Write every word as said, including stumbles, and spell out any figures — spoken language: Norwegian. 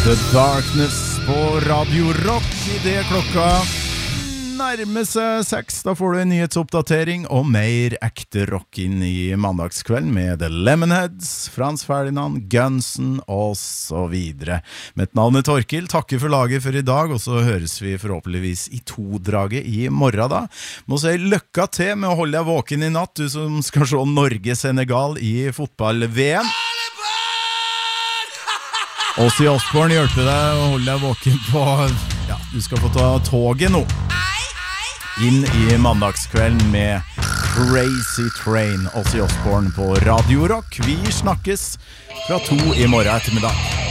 The Darkness på Radio Rock I det klokka nærmer seg seks. Da får du en nyhetsoppdatering og mer ekte rock inn I mandagskvelden med The Lemonheads, Frans Ferdinand, Gunsen og så videre. Mitt navn er Torkil, takker for laget for I dag, og så høres vi forhåpentligvis I to-draget I morgen da. Må si lykke til med å holde deg våken I natt, du som skal se Norge-Senegal I fotball-V M. Ozzy Osbourne hjelper deg å holde deg våken på, ja, du skal få ta toget nå. Inn I mandagskvelden med Crazy Train, Ozzy Osbourne på Radio Rock. Vi snakkes fra to I morgen ettermiddag.